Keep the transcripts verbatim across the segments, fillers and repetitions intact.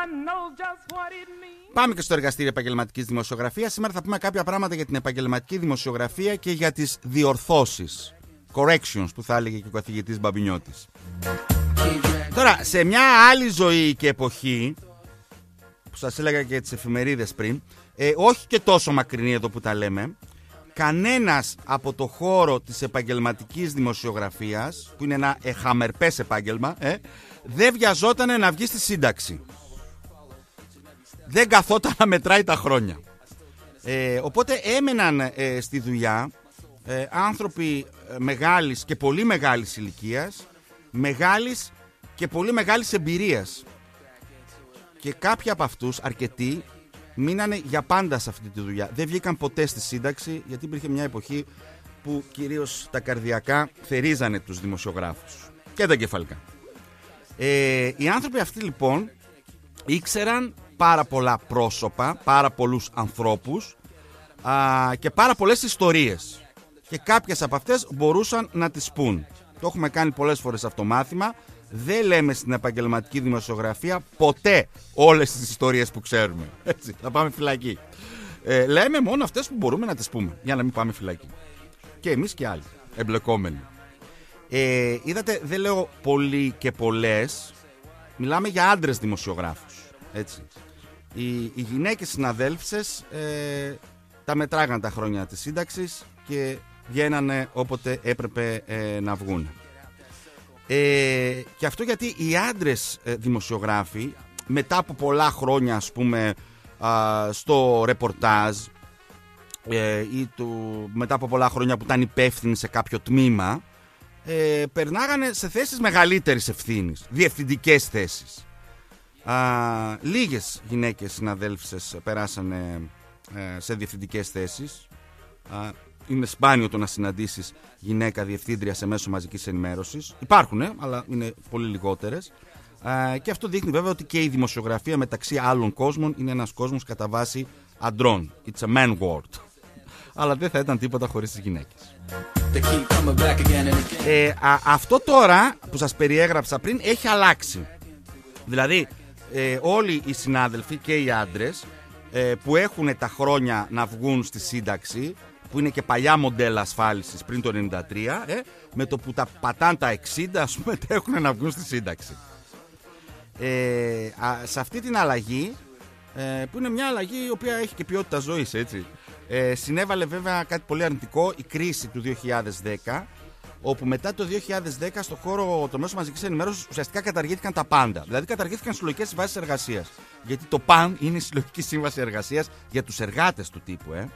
Πάμε και στο εργαστήριο επαγγελματικής δημοσιογραφίας. Σήμερα θα πούμε κάποια πράγματα για την επαγγελματική δημοσιογραφία και για τις διορθώσεις, corrections, που θα έλεγε και ο καθηγητής Μπαμπινιώτης. Τώρα, σε μια άλλη ζωή και εποχή, που σας έλεγα και τις εφημερίδες πριν, ε, όχι και τόσο μακρινή εδώ που τα λέμε, κανένας από το χώρο της επαγγελματικής δημοσιογραφίας, που είναι ένα εχαμερπές επάγγελμα, ε, δεν βιαζόταν να βγει στη σύνταξη. Δεν καθόταν να μετράει τα χρόνια. Ε, οπότε έμεναν ε, στη δουλειά ε, άνθρωποι μεγάλης και πολύ μεγάλης ηλικίας, μεγάλης και πολύ μεγάλης εμπειρίας. Και κάποιοι από αυτούς, αρκετοί, μείνανε για πάντα σε αυτή τη δουλειά. Δεν βγήκαν ποτέ στη σύνταξη, γιατί υπήρχε μια εποχή που κυρίως τα καρδιακά θερίζανε τους δημοσιογράφους και τα εγκεφαλικά. Ε, οι άνθρωποι αυτοί λοιπόν ήξεραν πάρα πολλά πρόσωπα, πάρα πολλούς ανθρώπους α, και πάρα πολλές ιστορίες. Και κάποιες από αυτές μπορούσαν να τις πούν. Το έχουμε κάνει πολλές φορές αυτό το μάθημα. Δεν λέμε στην επαγγελματική δημοσιογραφία ποτέ όλες τις ιστορίες που ξέρουμε. Έτσι, θα πάμε φυλακή. Ε, λέμε μόνο αυτές που μπορούμε να τις πούμε, για να μην πάμε φυλακή. Και εμείς και άλλοι εμπλεκόμενοι. Ε, είδατε, δεν λέω πολλοί και πολλές. Μιλάμε για άντρες δημοσιογράφους. Έτσι. Οι, οι γυναίκες συναδέλφισες ε, τα μετράγαν τα χρόνια της σύνταξης και βγαίνανε όποτε έπρεπε ε, να βγουν. Ε, και αυτό γιατί οι άντρες ε, δημοσιογράφοι, μετά από πολλά χρόνια, ας πούμε, α, στο ρεπορτάζ ε, ή του, μετά από πολλά χρόνια που ήταν υπεύθυνοι σε κάποιο τμήμα, ε, περνάγανε σε θέσεις μεγαλύτερης ευθύνης, διευθυντικές θέσεις. Α, λίγες γυναίκες συναδέλφισες περάσανε ε, σε διευθυντικές θέσεις. Α, είναι σπάνιο το να συναντήσεις γυναίκα διευθύντρια σε μέσο μαζικής ενημέρωσης. Υπάρχουν, αλλά είναι πολύ λιγότερες. Α, και αυτό δείχνει βέβαια ότι και η δημοσιογραφία μεταξύ άλλων κόσμων είναι ένας κόσμος κατά βάση αντρών. It's a man world. Αλλά δεν θα ήταν τίποτα χωρίς τις γυναίκες. Ε, α, αυτό τώρα που σας περιέγραψα πριν έχει αλλάξει. Δηλαδή ε, όλοι οι συνάδελφοι και οι άντρες ε, που έχουν τα χρόνια να βγουν στη σύνταξη, που είναι και παλιά μοντέλα ασφάλισης πριν το ενενήντα τρία, ε, με το που τα πατάν τα εξήντα, ας πούμε, έχουν να βγουν στη σύνταξη. Ε, α, σε αυτή την αλλαγή, ε, που είναι μια αλλαγή η οποία έχει και ποιότητα ζωής, έτσι, ε, συνέβαλε βέβαια κάτι πολύ αρνητικό, η κρίση του δύο χιλιάδες δέκα, όπου μετά το δύο χιλιάδες δέκα στον χώρο των μέσων μαζικής ενημέρωσης ουσιαστικά καταργήθηκαν τα πάντα. Δηλαδή καταργήθηκαν συλλογικές συμβάσεις εργασίας. Γιατί το ΠΑΝ είναι η συλλογική σύμβαση εργασίας για τους εργάτες του τύπου, ε.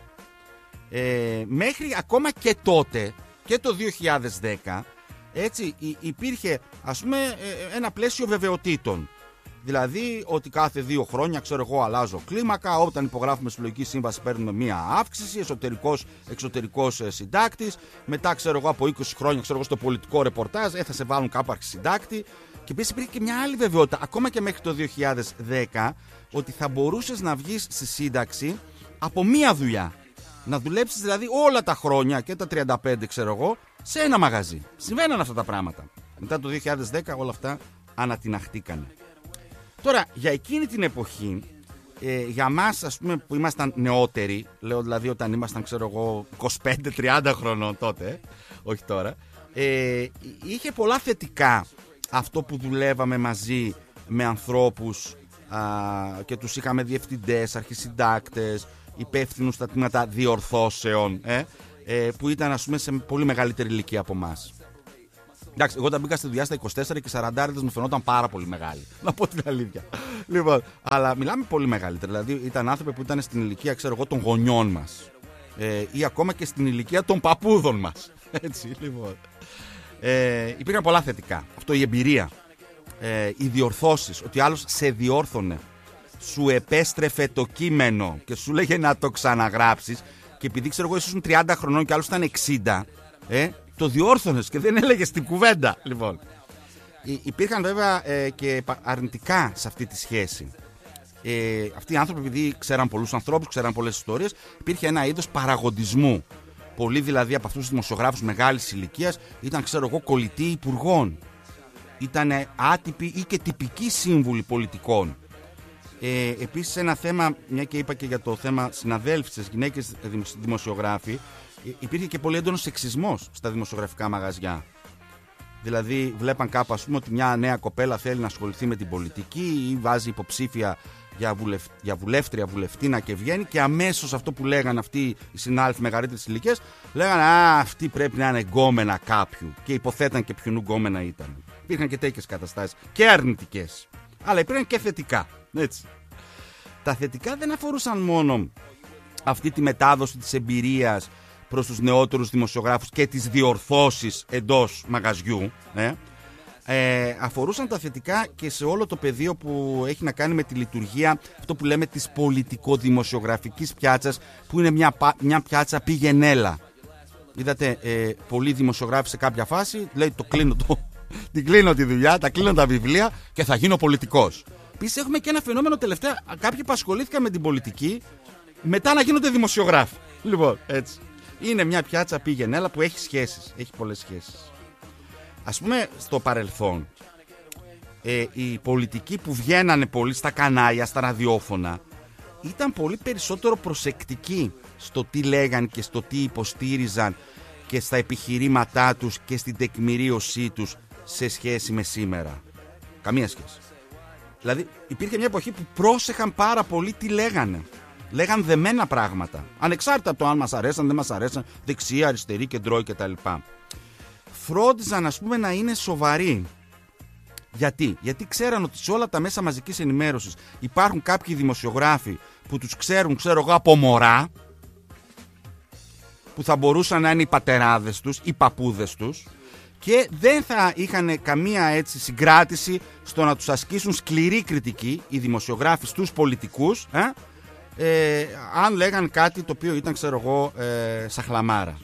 Ε, μέχρι ακόμα και τότε, και το δύο χιλιάδες δέκα, έτσι, υπήρχε, ας πούμε, ένα πλαίσιο βεβαιοτήτων. Δηλαδή ότι κάθε δύο χρόνια, ξέρω εγώ, αλλάζω κλίμακα. Όταν υπογράφουμε συλλογική σύμβαση παίρνουμε μία αύξηση, εσωτερικός, εξωτερικός συντάκτης. Μετά, ξέρω εγώ, από είκοσι χρόνια, ξέρω εγώ, στο πολιτικό ρεπορτάζ, ε, θα σε βάλουν κάπου αρχισυντάκτη. Και επίσης υπήρχε και μια άλλη βεβαιότητα, ακόμα και μέχρι το δύο χιλιάδες δέκα, ότι θα μπορούσες να βγεις στη σύνταξη από μία δουλειά. Να δουλέψεις δηλαδή όλα τα χρόνια και τα τριάντα πέντε, ξέρω εγώ, σε ένα μαγαζί. Συμβαίναν αυτά τα πράγματα. Μετά το δύο χιλιάδες δέκα όλα αυτά ανατιναχτήκανε. Τώρα, για εκείνη την εποχή, ε, για μας, ας πούμε, που ήμασταν νεότεροι, λέω δηλαδή όταν ήμασταν, ξέρω εγώ, είκοσι πέντε τριάντα χρονών τότε, ε, όχι τώρα, ε, είχε πολλά θετικά αυτό που δουλεύαμε μαζί με ανθρώπους α, και τους είχαμε διευθυντές, αρχισυντάκτες, υπεύθυνους στα τμήματα διορθώσεων, ε, ε, που ήταν, ας πούμε, σε πολύ μεγαλύτερη ηλικία από εμάς. Εντάξει, εγώ όταν μπήκα στη δουλειά στα είκοσι τέσσερα και σαραντάριδες μου φαινόταν πάρα πολύ μεγάλη. Να πω την αλήθεια. Λοιπόν, αλλά μιλάμε πολύ μεγαλύτερα. Δηλαδή ήταν άνθρωποι που ήταν στην ηλικία, ξέρω εγώ, των γονιών μας. Ε, ή ακόμα και στην ηλικία των παππούδων μας. Έτσι, λοιπόν. Ε, υπήρχαν πολλά θετικά. Αυτό, η εμπειρία. Ε, οι διορθώσεις. Ότι άλλος σε διόρθωνε. Σου επέστρεφε το κείμενο και σου λέγε να το ξαναγράψεις. Και επειδή, ξέρω εγώ, ήσουν τριάντα χρονών και άλλος ήταν εξήντα. Ε, το διόρθωνες και δεν έλεγες την κουβέντα. Λοιπόν, υπήρχαν βέβαια ε, και αρνητικά σε αυτή τη σχέση. Ε, αυτοί οι άνθρωποι, επειδή ξέραν πολλούς ανθρώπους, ξέραν πολλές ιστορίες, υπήρχε ένα είδος παραγοντισμού. Πολλοί δηλαδή από αυτούς τους δημοσιογράφους μεγάλης ηλικίας ήταν, ξέρω εγώ, κολλητοί υπουργών. Ήταν άτυποι ή και τυπικοί σύμβουλοι πολιτικών. Ε, επίσης ένα θέμα, μια και είπα και για το θέμα συναδέλφισες, γυναίκες δημοσιογράφοι, υπήρχε και πολύ έντονος σεξισμός στα δημοσιογραφικά μαγαζιά. Δηλαδή βλέπαν κάπου, ας πούμε, ότι μια νέα κοπέλα θέλει να ασχοληθεί με την πολιτική ή βάζει υποψήφια για, βουλευ... για βουλεύτρια, βουλευτήνα και βγαίνει, και αμέσως αυτό που λέγανε αυτοί οι συνάδελφοι μεγαλύτερης ηλικίας, λέγανε «Α, αυτή πρέπει να είναι γκόμενα κάποιου», και υποθέταν και ποιον γκόμενα ήταν. Υπήρχαν και τέτοιες καταστάσεις και αρνητικές, αλλά υπήρχαν και θετικά. Έτσι. Τα θετικά δεν αφορούσαν μόνο αυτή τη μετάδοση της εμπειρίας προς τους νεότερους δημοσιογράφους και τις διορθώσεις εντός μαγαζιού, ε, ε, αφορούσαν τα θετικά και σε όλο το πεδίο που έχει να κάνει με τη λειτουργία, αυτό που λέμε της πολιτικοδημοσιογραφικής πιάτσας, που είναι μια, μια πιάτσα πηγενέλα. Είδατε, ε, πολλοί δημοσιογράφοι σε κάποια φάση λέει το κλείνω, το, την κλείνω τη δουλειά, τα κλείνω τα βιβλία και θα γίνω πολιτικός. Επίσης έχουμε και ένα φαινόμενο τελευταία, κάποιοι που ασχολήθηκαν με την πολιτική μετά να γίνονται δημοσιογράφοι. Λοιπόν, έτσι. Είναι μια πιάτσα πηγενέλα που έχει σχέσεις, έχει πολλές σχέσεις. Ας πούμε, στο παρελθόν, ε, οι πολιτικοί που βγαίνανε πολύ στα κανάλια, στα ραδιόφωνα, ήταν πολύ περισσότερο προσεκτικοί στο τι λέγαν και στο τι υποστήριζαν και στα επιχειρήματά τους και στην τεκμηρίωσή τους σε σχέση με σήμερα. Καμία σχέση. Δηλαδή υπήρχε μια εποχή που πρόσεχαν πάρα πολύ τι λέγανε. Λέγαν δεμένα πράγματα. Ανεξάρτητα από το αν μας αρέσαν, δεν μας αρέσαν, δεξιά, αριστερή, κεντρώη κτλ. Φρόντιζαν, ας πούμε, να είναι σοβαροί. Γιατί? Γιατί ξέραν ότι σε όλα τα μέσα μαζικής ενημέρωσης υπάρχουν κάποιοι δημοσιογράφοι που τους ξέρουν, ξέρω εγώ, από μωρά, που θα μπορούσαν να είναι οι πατεράδες τους, οι παππούδες τους, και δεν θα είχαν καμία έτσι συγκράτηση στο να τους ασκήσουν σκληρή κριτική οι δημοσιογράφοι στους πολιτικούς, ε, ε, αν λέγαν κάτι το οποίο ήταν, ξέρω εγώ, ε, σαχλαμάρα.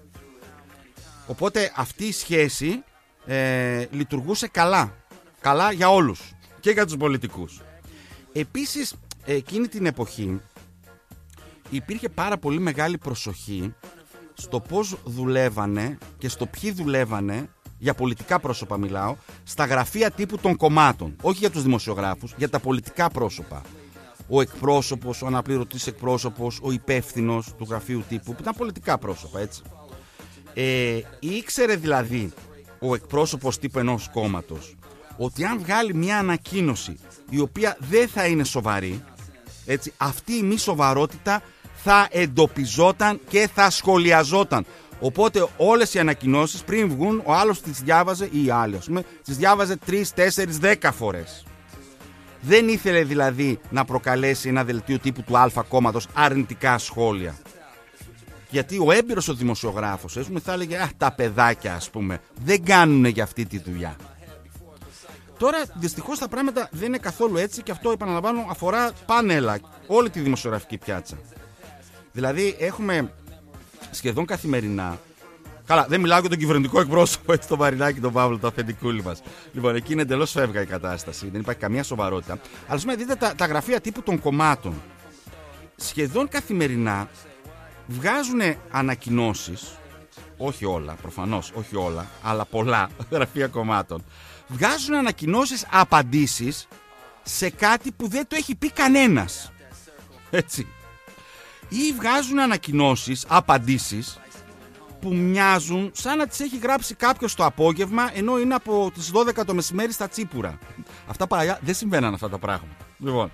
Οπότε αυτή η σχέση ε, λειτουργούσε καλά. Καλά για όλους και για τους πολιτικούς. Επίσης, εκείνη την εποχή υπήρχε πάρα πολύ μεγάλη προσοχή στο πώς δουλεύανε και στο ποιοι δουλεύανε, για πολιτικά πρόσωπα μιλάω, στα γραφεία τύπου των κομμάτων. Όχι για τους δημοσιογράφους, για τα πολιτικά πρόσωπα. Ο εκπρόσωπος, ο αναπληρωτής εκπρόσωπος, ο υπεύθυνος του γραφείου τύπου, που ήταν πολιτικά πρόσωπα, έτσι. Ε, ήξερε δηλαδή ο εκπρόσωπος τύπου ενός κόμματος ότι αν βγάλει μια ανακοίνωση η οποία δεν θα είναι σοβαρή, έτσι, αυτή η μη σοβαρότητα θα εντοπιζόταν και θα σχολιαζόταν. Οπότε όλες οι ανακοινώσεις πριν βγουν, ο άλλος τις διάβαζε, ή η άλλη, ας πούμε, τις διάβαζε τρεις, τέσσερις, δέκα φορές. Δεν ήθελε δηλαδή να προκαλέσει ένα δελτίο τύπου του Α κόμματος αρνητικά σχόλια. Γιατί ο έμπειρος ο δημοσιογράφος, ας πούμε, θα έλεγε «Α, τα παιδάκια, ας πούμε, δεν κάνουν για αυτή τη δουλειά». Τώρα δυστυχώς τα πράγματα δεν είναι καθόλου έτσι, και αυτό, επαναλαμβάνω, αφορά πάνελα όλη τη δημοσιογραφική πιάτσα. Δηλαδή έχουμε σχεδόν καθημερινά, καλά, δεν μιλάω για τον κυβερνητικό εκπρόσωπο, έτσι, τον Μαρινάκη, τον Παύλο, το αφεντικούλη μας. Λοιπόν, εκεί είναι εντελώς φεύγα η κατάσταση, δεν υπάρχει καμία σοβαρότητα. Αλλά ας πούμε, δείτε τα, τα γραφεία τύπου των κομμάτων. Σχεδόν καθημερινά βγάζουν ανακοινώσεις, όχι όλα, προφανώς, όχι όλα, αλλά πολλά γραφεία κομμάτων. Βγάζουν ανακοινώσεις, απαντήσεις σε κάτι που δεν το έχει πει κανένας. Έτσι. Ή βγάζουν ανακοινώσεις, απαντήσεις που μοιάζουν σαν να τις έχει γράψει κάποιος το απόγευμα, ενώ είναι από τις δώδεκα το μεσημέρι στα Τσίπουρα. Αυτά παλιά δεν συμβαίναν αυτά τα πράγματα. Λοιπόν.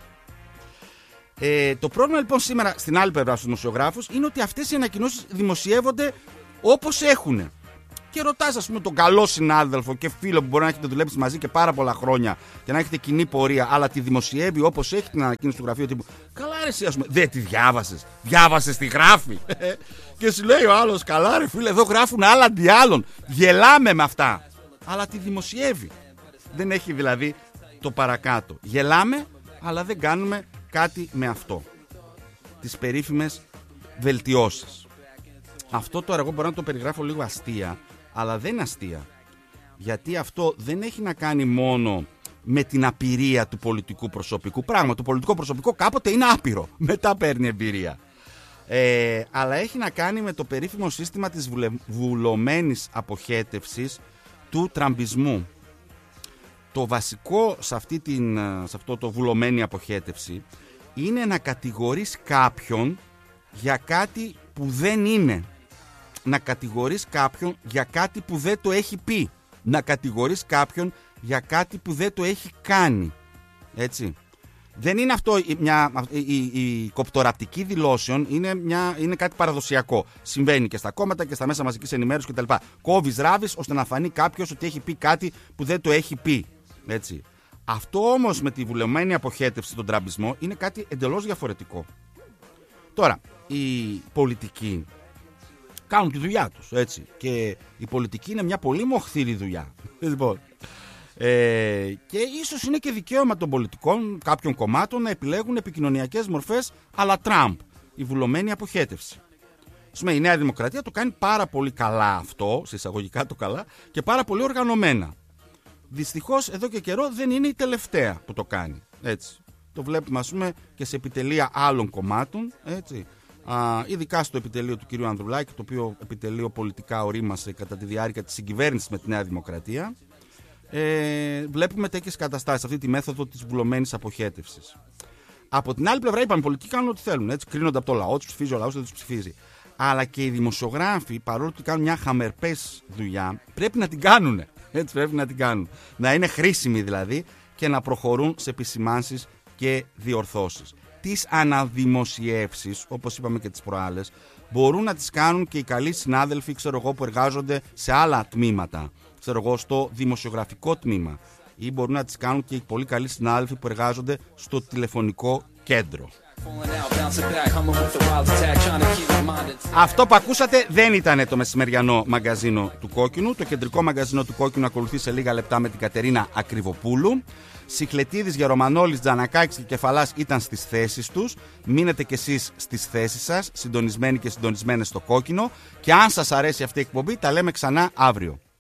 Ε, το πρόβλημα λοιπόν σήμερα στην άλλη πλευρά στους δημοσιογράφους είναι ότι αυτές οι ανακοινώσεις δημοσιεύονται όπως έχουν. Και ρωτάς, ας πούμε, τον καλό συνάδελφο και φίλο που μπορεί να έχετε δουλέψει μαζί και πάρα πολλά χρόνια και να έχετε κοινή πορεία, αλλά τη δημοσιεύει όπως έχει την ανακοίνωση του γραφείου τύπου. Καλά, ρε, εσύ, ας πούμε, δεν τη διάβασες. Διάβασες τη γράφει. Και σου λέει ο άλλος, καλά, ρε φίλε, εδώ γράφουν άλλα αντί άλλων. Γελάμε με αυτά. Αλλά τη δημοσιεύει. Δεν έχει δηλαδή το παρακάτω. Γελάμε, αλλά δεν κάνουμε κάτι με αυτό. Τις περίφημες βελτιώσεις. Αυτό τώρα εγώ μπορώ να το περιγράφω λίγο αστεία, αλλά δεν είναι αστεία. Γιατί αυτό δεν έχει να κάνει μόνο με την απειρία του πολιτικού προσωπικού. Πράγμα, το πολιτικό προσωπικό κάποτε είναι άπειρο. Μετά παίρνει εμπειρία. Ε, αλλά έχει να κάνει με το περίφημο σύστημα της βουλε... βουλωμένης αποχέτευσης του τραμπισμού. το βασικό σε, αυτή την, σε αυτό το βουλωμένη αποχέτευση είναι να κατηγορείς κάποιον για κάτι που δεν είναι. Να κατηγορείς κάποιον για κάτι που δεν το έχει πει. Να κατηγορείς κάποιον για κάτι που δεν το έχει κάνει. Έτσι. Δεν είναι αυτό μια, η, η, η κοπτοραπτική δηλώσεων, είναι, μια, είναι κάτι παραδοσιακό. Συμβαίνει και στα κόμματα και στα μέσα μαζικής ενημέρωσης κτλ. Κόβεις, ράβεις ώστε να φανεί κάποιος ότι έχει πει κάτι που δεν το έχει πει. Έτσι. Αυτό όμως με τη βουλευμένη αποχέτευση, τον τραμπισμό, είναι κάτι εντελώς διαφορετικό. Τώρα, οι πολιτικοί κάνουν τη δουλειά τους, έτσι. Και η πολιτική είναι μια πολύ μοχθήρη δουλειά. Λοιπόν. Ε, και ίσως είναι και δικαίωμα των πολιτικών κάποιων κομμάτων να επιλέγουν επικοινωνιακές μορφές αλλά Τραμπ, η βουλωμένη αποχέτευση. Η Νέα Δημοκρατία το κάνει πάρα πολύ καλά αυτό, σε εισαγωγικά το καλά, και πάρα πολύ οργανωμένα. Δυστυχώς εδώ και καιρό δεν είναι η τελευταία που το κάνει. Έτσι. Το βλέπουμε, ας πούμε, και σε επιτελεία άλλων κομμάτων, έτσι. Α, ειδικά στο επιτελείο του κ. Ανδρουλάκη, το οποίο επιτελείο πολιτικά ορίμασε κατά τη διάρκεια της συγκυβέρνησης με τη Νέα Δημοκρατία. Ε, βλέπουμε τέτοιες καταστάσεις, αυτή τη μέθοδο της βουλωμένης αποχέτευσης. Από την άλλη πλευρά, είπαμε, οι πολιτικοί κάνουν ό,τι θέλουν. Έτσι, κρίνονται από το λαό, τους ψηφίζει ο λαός, δεν τους ψηφίζει. Αλλά και οι δημοσιογράφοι, παρόλο που κάνουν μια χαμερπές δουλειά, πρέπει να την κάνουν. Έτσι, πρέπει να την κάνουν. Να είναι χρήσιμοι δηλαδή και να προχωρούν σε επισημάνσεις και διορθώσεις. Τις αναδημοσιεύσεις, όπως είπαμε και τις προάλλες, μπορούν να τις κάνουν και οι καλοί συνάδελφοι, ξέρω εγώ, που εργάζονται σε άλλα τμήματα. Ξέρω εγώ, στο δημοσιογραφικό τμήμα, ή μπορούν να τις κάνουν και οι πολύ καλοί συνάδελφοι που εργάζονται στο τηλεφωνικό κέντρο. Αυτό που ακούσατε δεν ήταν το μεσημεριανό μαγκαζίνο του Κόκκινου. Το κεντρικό μαγκαζίνο του Κόκκινου ακολουθεί σε λίγα λεπτά με την Κατερίνα Ακριβοπούλου. Σιχλετίδης, Γερομανόλης, Τζανακάκης και Κεφαλάς ήταν στις θέσεις τους. Μείνετε κι εσείς στις θέσεις σας, συντονισμένοι και συντονισμένες στο Κόκκινο. Και αν σας αρέσει αυτή η εκπομπή, τα λέμε ξανά αύριο.